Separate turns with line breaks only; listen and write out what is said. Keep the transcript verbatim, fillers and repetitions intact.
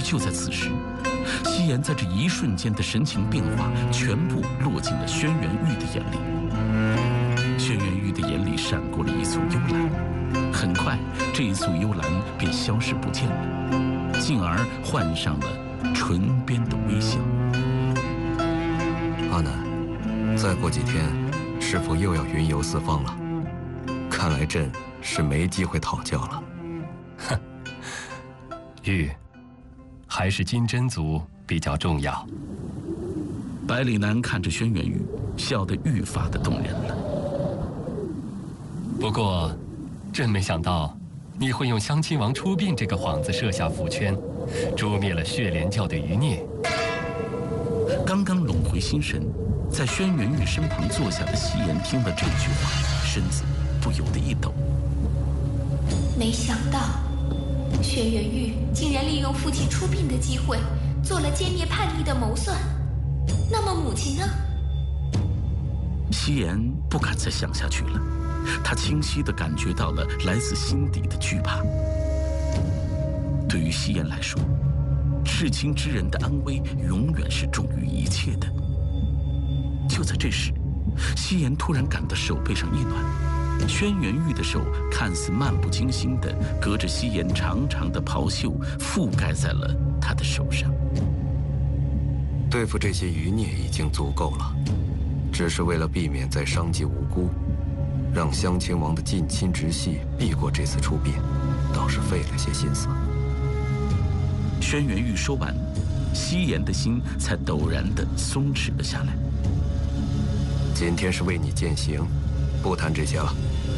就在此时，夕颜在这一瞬间的神情变化，全部落进了轩辕玉的眼里。轩辕玉的眼里闪过了一簇幽蓝，很快这一簇幽蓝便消失不见了，进而换上了唇边的微笑。
阿南，再过几天，师父又要云游四方了，看来朕是没机会讨教了。
哼，玉，还是金针族比较重要。
百里南看着轩辕玉，笑得愈发的动人了。
不过，朕没想到你会用襄亲王出殡这个幌子设下伏圈，诛灭了血莲教的余孽。
刚刚拢回心神，在轩辕玉身旁坐下的夕颜听了这句话，身子不由得一抖。
没想到，轩辕玉竟然利用父亲出殡的机会，做了歼灭叛逆的谋算。那么母亲呢？
夕颜不敢再想下去了，她清晰地感觉到了来自心底的惧怕。对于夕颜来说，至亲之人的安危永远是重于一切的。就在这时，夕颜突然感到手背上一暖，轩辕玉的手看似漫不经心地隔着夕颜长长的袍袖覆盖在了她的手上。
对付这些余孽已经足够了，只是为了避免再伤及无辜，让襄亲王的近亲直系避过这次出殡，倒是费了些心思。
轩辕玉说完，夕颜的心才陡然地松弛了下来。
今天是为你践行，不谈这些了。